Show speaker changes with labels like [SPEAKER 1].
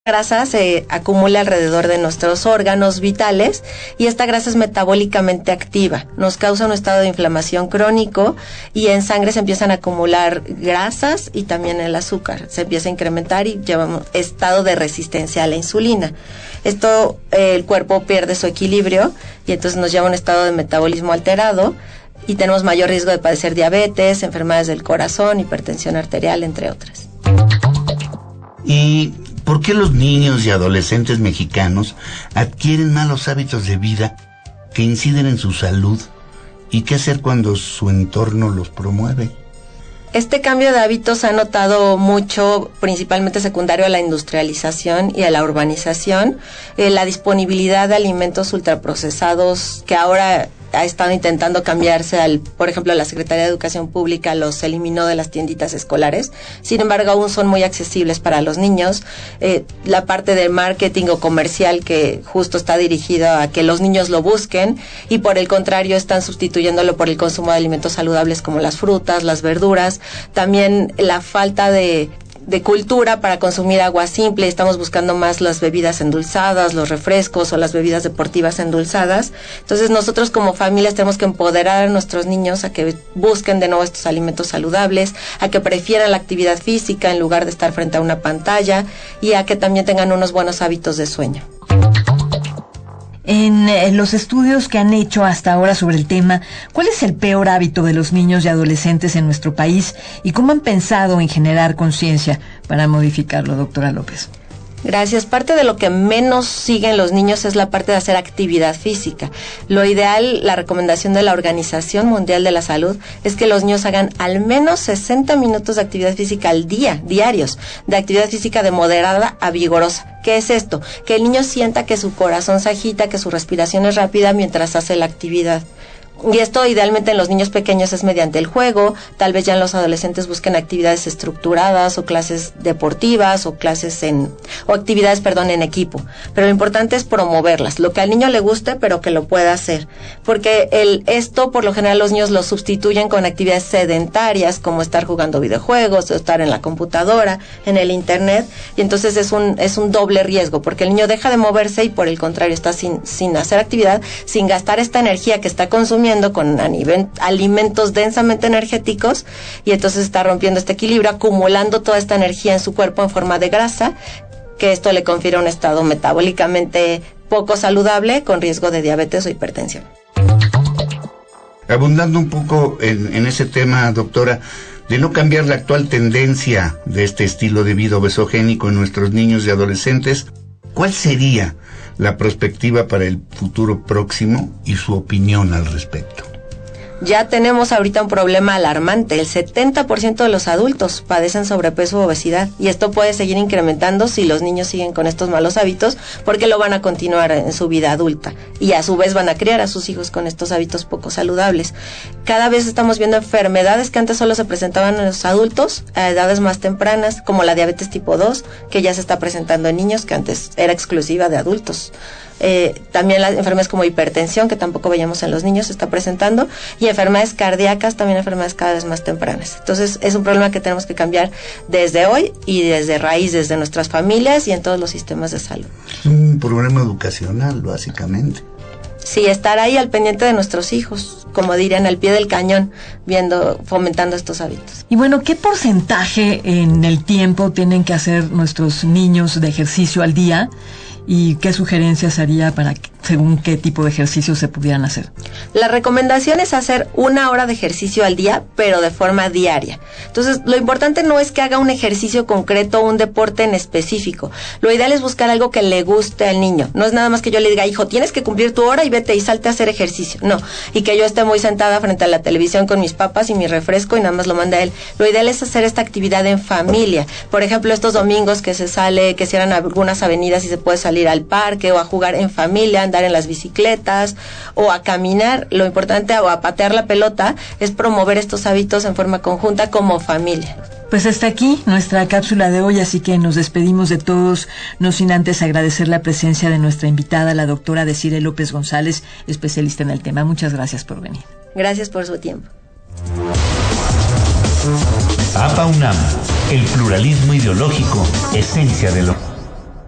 [SPEAKER 1] grasa se acumula alrededor de nuestros órganos vitales y esta grasa es metabólicamente activa, nos causa un estado de inflamación crónico y en sangre se empiezan a acumular grasas y también el azúcar, se empieza a incrementar y llevamos estado de resistencia a la insulina. Esto, el cuerpo pierde su equilibrio y entonces nos lleva a un estado de metabolismo alterado y tenemos mayor riesgo de padecer diabetes, enfermedades del corazón, hipertensión arterial, entre otras.
[SPEAKER 2] ¿Y por qué los niños y adolescentes mexicanos adquieren malos hábitos de vida que inciden en su salud? ¿Y qué hacer cuando su entorno los promueve?
[SPEAKER 1] Este cambio de hábitos se ha notado mucho, principalmente secundario a la industrialización y a la urbanización, la disponibilidad de alimentos ultraprocesados que ahora ha estado intentando cambiarse por ejemplo, la Secretaría de Educación Pública los eliminó de las tienditas escolares, sin embargo aún son muy accesibles para los niños. La parte de marketing o comercial que justo está dirigida a que los niños lo busquen y por el contrario están sustituyéndolo por el consumo de alimentos saludables como las frutas, las verduras, también la falta de cultura para consumir agua simple, estamos buscando más las bebidas endulzadas, los refrescos o las bebidas deportivas endulzadas. Entonces nosotros como familias tenemos que empoderar a nuestros niños a que busquen de nuevo estos alimentos saludables, a que prefieran la actividad física en lugar de estar frente a una pantalla y a que también tengan unos buenos hábitos de sueño.
[SPEAKER 3] En los estudios que han hecho hasta ahora sobre el tema, ¿cuál es el peor hábito de los niños y adolescentes en nuestro país y cómo han pensado en generar conciencia para modificarlo, doctora López?
[SPEAKER 1] Gracias. Parte de lo que menos siguen los niños es la parte de hacer actividad física. Lo ideal, la recomendación de la Organización Mundial de la Salud, es que los niños hagan al menos 60 minutos de actividad física al día, diarios, de actividad física de moderada a vigorosa. ¿Qué es esto? Que el niño sienta que su corazón se agita, que su respiración es rápida mientras hace la actividad. Y esto idealmente en los niños pequeños es mediante el juego, tal vez ya en los adolescentes busquen actividades estructuradas o clases deportivas o actividades en equipo. Pero lo importante es promoverlas, lo que al niño le guste pero que lo pueda hacer. Porque esto por lo general los niños lo sustituyen con actividades sedentarias como estar jugando videojuegos o estar en la computadora, en el internet, y entonces es un doble riesgo porque el niño deja de moverse y por el contrario está sin hacer actividad, sin gastar esta energía que está consumiendo con alimentos densamente energéticos y entonces está rompiendo este equilibrio, acumulando toda esta energía en su cuerpo en forma de grasa, que esto le confiere un estado metabólicamente poco saludable con riesgo de diabetes o hipertensión.
[SPEAKER 2] Abundando un poco en ese tema, doctora, de no cambiar la actual tendencia de este estilo de vida obesogénico en nuestros niños y adolescentes, ¿cuál sería la perspectiva para el futuro próximo y su opinión al respecto?
[SPEAKER 1] Ya tenemos ahorita un problema alarmante. El 70% de los adultos padecen sobrepeso o obesidad y esto puede seguir incrementando si los niños siguen con estos malos hábitos porque lo van a continuar en su vida adulta y a su vez van a criar a sus hijos con estos hábitos poco saludables. Cada vez estamos viendo enfermedades que antes solo se presentaban en los adultos a edades más tempranas, como la diabetes tipo 2, que ya se está presentando en niños, que antes era exclusiva de adultos. También las enfermedades como hipertensión, que tampoco veíamos en los niños, se está presentando, y enfermedades cardíacas, también enfermedades cada vez más tempranas. Entonces es un problema que tenemos que cambiar desde hoy y desde raíz, desde nuestras familias y en todos los sistemas de salud.
[SPEAKER 2] Es un problema educacional, básicamente.
[SPEAKER 1] Sí, estar ahí al pendiente de nuestros hijos, como dirían, al pie del cañón, fomentando estos hábitos.
[SPEAKER 3] Y bueno, ¿qué porcentaje en el tiempo tienen que hacer nuestros niños de ejercicio al día? ¿Y qué sugerencias haría para según qué tipo de ejercicios se pudieran hacer?
[SPEAKER 1] La recomendación es hacer 1 hora de ejercicio al día, pero de forma diaria. Entonces, lo importante no es que haga un ejercicio concreto o un deporte en específico. Lo ideal es buscar algo que le guste al niño. No es nada más que yo le diga, hijo, tienes que cumplir tu hora y vete y salte a hacer ejercicio. No, y que yo esté muy sentada frente a la televisión con mis papas y mi refresco y nada más lo manda a él. Lo ideal es hacer esta actividad en familia. Por ejemplo, estos domingos que cierran algunas avenidas y se puede salir al parque o a jugar en familia, andar en las bicicletas o a caminar. Lo importante, o a patear la pelota, es promover estos hábitos en forma conjunta como familia.
[SPEAKER 3] Pues hasta aquí nuestra cápsula de hoy, así que nos despedimos de todos, no sin antes agradecer la presencia de nuestra invitada, la doctora Desiree López González, especialista en el tema. Muchas gracias por venir.
[SPEAKER 1] Gracias por su tiempo.
[SPEAKER 4] APA UNAM, el pluralismo ideológico, esencia de lo